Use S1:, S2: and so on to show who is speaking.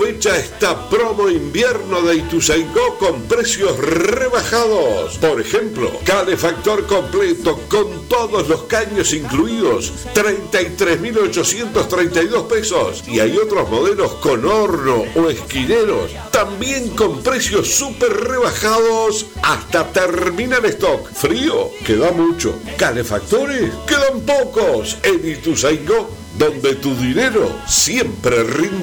S1: Aprovecha esta promo invierno de Ituzaingó con precios rebajados. Por ejemplo, calefactor completo con todos los caños incluidos, 33.832 pesos. Y hay otros modelos con horno o esquineros, también con precios súper rebajados hasta terminar stock. Frío, queda mucho. Calefactores, quedan pocos. En Ituzaingó, donde tu dinero siempre rinde